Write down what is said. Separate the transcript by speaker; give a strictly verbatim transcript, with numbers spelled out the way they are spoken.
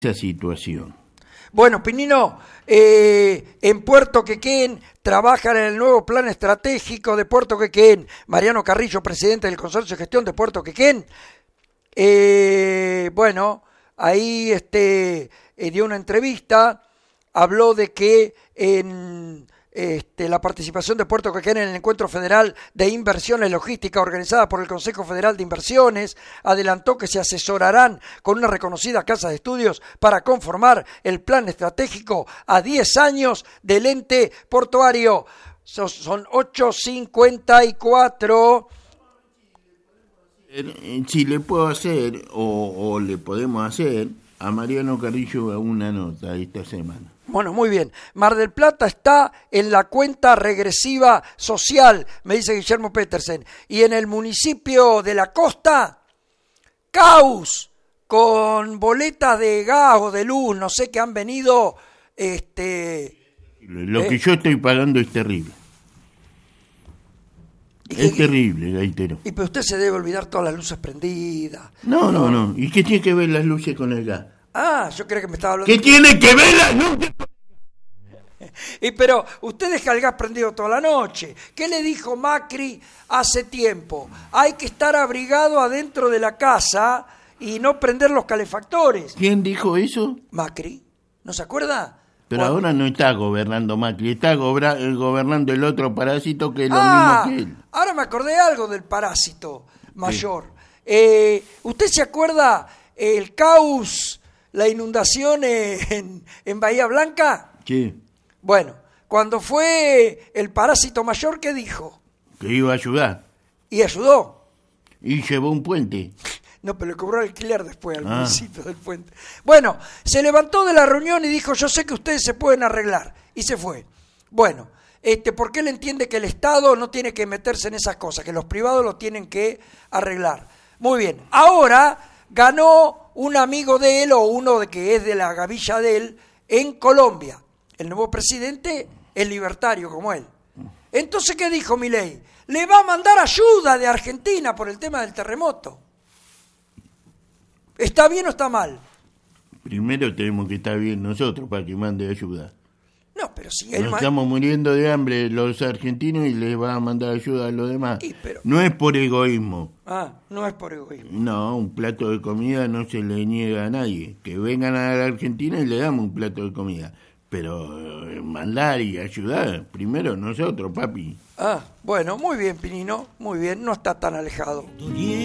Speaker 1: esa situación.
Speaker 2: Bueno, Pinino, eh, en Puerto Quequén trabajan en el nuevo plan estratégico de Puerto Quequén. Mariano Carrillo, presidente del Consorcio de Gestión de Puerto Quequén. Eh, bueno, ahí este, eh, dio una entrevista, habló de que en este, la participación de Puerto Quequén en el Encuentro Federal de Inversiones Logísticas organizada por el Consejo Federal de Inversiones, adelantó que se asesorarán con una reconocida casa de estudios para conformar el plan estratégico a diez años del ente portuario. So, son ocho cincuenta y cuatro.
Speaker 1: Si le puedo hacer, o, o le podemos hacer, a Mariano Carrillo una nota esta semana.
Speaker 2: Bueno, muy bien. Mar del Plata está en la cuenta regresiva social, me dice Guillermo Petersen. Y en el municipio de La Costa, caos con boletas de gas o de luz, no sé, que han venido... este
Speaker 1: Lo que eh, yo estoy pagando es terrible. Es que, terrible, gaitero.
Speaker 2: Y pero usted se debe olvidar todas las luces prendidas.
Speaker 1: No, no, no. ¿Y qué tiene que ver las luces con el gas?
Speaker 2: Ah, yo creo que me estaba hablando...
Speaker 1: ¿Qué tiene que ver las luces?
Speaker 2: Y pero usted deja el gas prendido toda la noche. ¿Qué le dijo Macri hace tiempo? Hay que estar abrigado adentro de la casa y no prender los calefactores.
Speaker 1: ¿Quién dijo eso?
Speaker 2: Macri. ¿No se acuerda?
Speaker 1: Pero
Speaker 2: Cuando...
Speaker 1: ahora no está gobernando Macri, está gobra- gobernando el otro parásito que es lo
Speaker 2: ah,
Speaker 1: mismo que él.
Speaker 2: Ahora me acordé algo del parásito mayor. Sí. Eh, ¿Usted se acuerda el caos, la inundación en, en Bahía Blanca?
Speaker 1: Sí.
Speaker 2: Bueno, cuando fue el parásito mayor, ¿qué dijo?
Speaker 1: Que iba a ayudar.
Speaker 2: ¿Y ayudó?
Speaker 1: Y llevó un puente.
Speaker 2: No, pero le cobró alquiler después al
Speaker 1: ah.
Speaker 2: municipio del puente. Bueno, se levantó de la reunión y dijo, yo sé que ustedes se pueden arreglar. Y se fue. Bueno, este, porque él entiende que el Estado no tiene que meterse en esas cosas, que los privados lo tienen que arreglar. Muy bien, ahora ganó un amigo de él o uno de que es de la gavilla de él en Colombia. El nuevo presidente es libertario como él. Entonces, ¿qué dijo Milei? Le va a mandar ayuda de Argentina por el tema del terremoto. ¿Está bien o está mal?
Speaker 1: Primero tenemos que estar bien nosotros para que mande ayuda.
Speaker 2: No, pero si él...
Speaker 1: Nos estamos muriendo de hambre los argentinos y les va a mandar ayuda a los demás.
Speaker 2: Y, pero...
Speaker 1: No es por egoísmo.
Speaker 2: Ah, no es por egoísmo.
Speaker 1: No, un plato de comida no se le niega a nadie. Que vengan a la Argentina y le damos un plato de comida. Pero eh, mandar y ayudar, primero nosotros, papi.
Speaker 2: Ah, bueno, muy bien, Pinino, muy bien, no está tan alejado.